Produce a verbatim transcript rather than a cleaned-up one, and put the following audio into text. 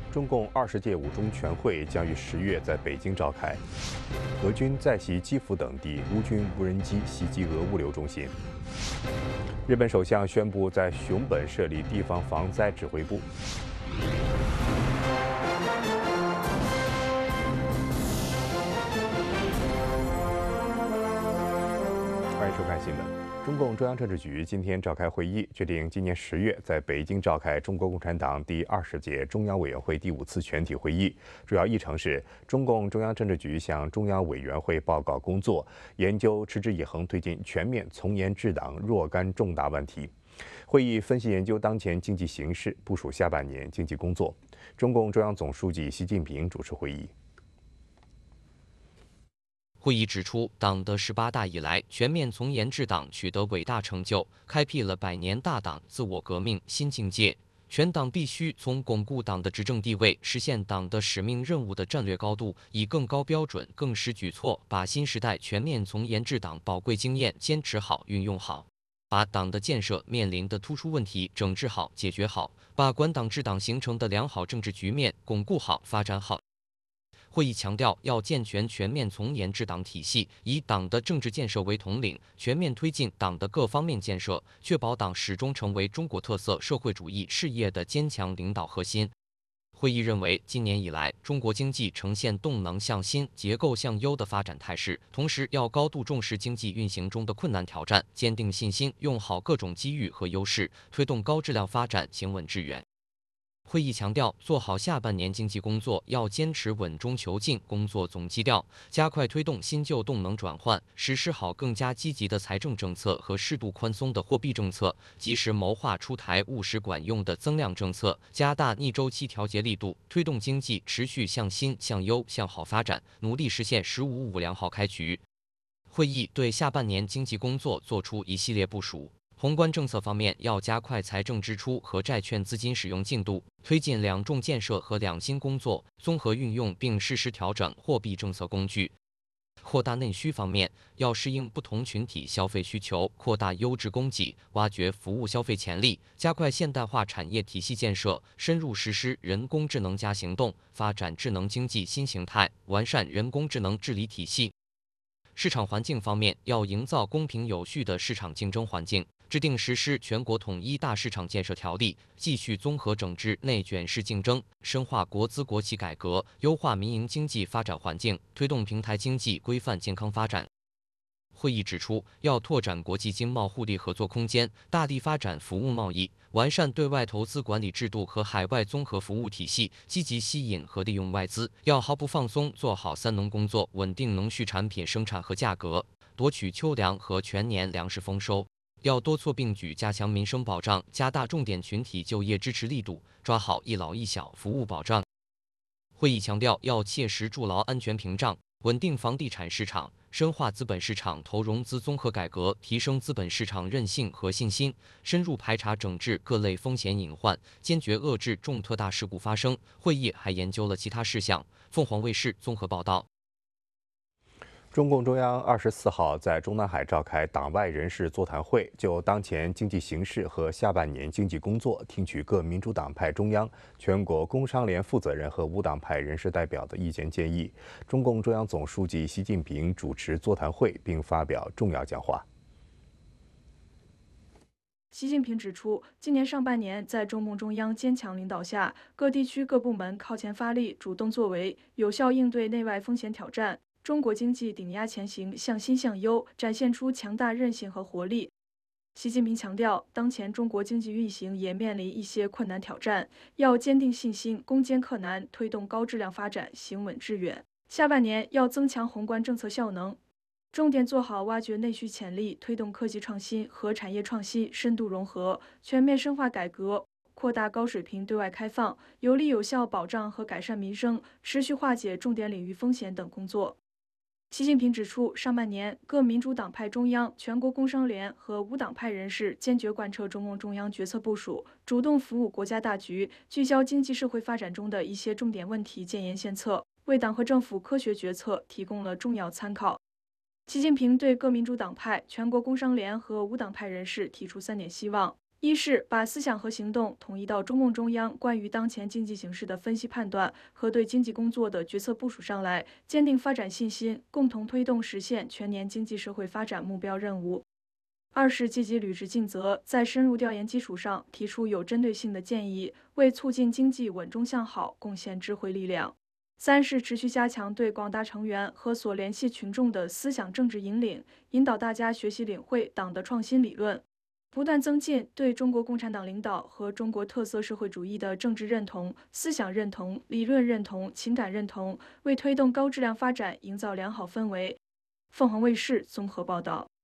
中共二十届五中全会将于十月在北京召开。俄军再袭基辅等地，乌军无人机袭击俄物流中心。日本首相宣布在熊本设立地方防灾指挥部。欢迎收看新闻。中共中央政治局今天召开会议，决定今年十月在北京召开中国共产党第二十届中央委员会第五次全体会议。主要议程是中共中央政治局向中央委员会报告工作，研究持之以恒推进全面从严治党若干重大问题。会议分析研究当前经济形势，部署下半年经济工作。中共中央总书记习近平主持会议。 会议指出，党的十八大以来，全面从严治党取得伟大成就，开辟了百年大党自我革命新境界。全党必须从巩固党的执政地位、实现党的使命任务的战略高度，以更高标准、更实举措，把新时代全面从严治党宝贵经验坚持好、运用好，把党的建设面临的突出问题整治好、解决好，把管党治党形成的良好政治局面巩固好、发展好。会议强调，要健全全面从严治党体系，以党的政治建设为统领，全面推进党的各方面建设，确保党始终成为中国特色社会主义事业的坚强领导核心。会议认为，今年以来，中国经济呈现动能向新、结构向优的发展态势，同时要高度重视经济运行中的困难挑战，坚定信心，用好各种机遇和优势，推动高质量发展，行稳致远。会议强调，做好下半年经济工作，要坚持稳中求进工作总基调，加快推动新旧动能转换，实施好更加积极的财政政策和适度宽松的货币政策，及时谋划出台务实管用的增量政策，加大逆周期调节力度，推动经济持续向新、向优、向好发展，努力实现“十五五”良好开局。会议对下半年经济工作作出一系列部署。宏观政策方面，要加快财政支出和债券资金使用进度，推进两重建设和两新工作，综合运用并适时调整货币政策工具。扩大内需方面，要适应不同群体消费需求，扩大优质供给，挖掘服务消费潜力，加快现代化产业体系建设，深入实施人工智能加行动，发展智能经济新形态，完善人工智能治理体系。市场环境方面，要营造公平有序的市场竞争环境，制定实施全国统一大市场建设条例，继续综合整治内卷式竞争，深化国资国企改革，优化民营经济发展环境，推动平台经济规范健康发展。会议指出，要拓展国际经贸互利合作空间，大力发展服务贸易，完善对外投资管理制度和海外综合服务体系，积极吸引和利用外资。要毫不放松做好三农工作，稳定农畜产品生产和价格，夺取秋粮和全年粮食丰收。要多措并举加强民生保障，加大重点群体就业支持力度，抓好一老一小服务保障。会议强调，要切实筑牢安全屏障，稳定房地产市场，深化资本市场投融资综合改革，提升资本市场韧性和信心，深入排查整治各类风险隐患，坚决遏制重特大事故发生。会议还研究了其他事项。凤凰卫视综合报道。 中共中央二十四号在中南海召开党外人士座谈会，就当前经济形势和下半年经济工作，听取各民主党派中央、全国工商联负责人和无党派人士代表的意见建议。中共中央总书记习近平主持座谈会并发表重要讲话。 习近平指出，今年上半年在中共中央坚强领导下，各地区各部门靠前发力，主动作为，有效应对内外风险挑战。中国经济顶压前行，向新向优，展现出强大韧性和活力。习近平强调，当前中国经济运行也面临一些困难挑战，要坚定信心，攻坚克难，推动高质量发展，行稳致远。下半年要增强宏观政策效能，重点做好挖掘内需潜力，推动科技创新和产业创新深度融合，全面深化改革，扩大高水平对外开放，有力有效保障和改善民生，持续化解重点领域风险等工作。习近平指出，上半年各民主党派中央、全国工商联和无党派人士坚决贯彻中共中央决策部署，主动服务国家大局，聚焦经济社会发展中的一些重点问题，建言献策，为党和政府科学决策提供了重要参考。习近平对各民主党派、全国工商联和无党派人士提出三点希望： 一是把思想和行动统一到中共中央关于当前经济形势的分析判断和对经济工作的决策部署上来，坚定发展信心，共同推动实现全年经济社会发展目标任务。二是积极履职尽责，在深入调研基础上提出有针对性的建议，为促进经济稳中向好贡献智慧力量。三是持续加强对广大成员和所联系群众的思想政治引领，引导大家学习领会党的创新理论，不断增进对中国共产党领导和中国特色社会主义的政治认同、思想认同、理论认同、情感认同，为推动高质量发展营造良好氛围。凤凰卫视综合报道。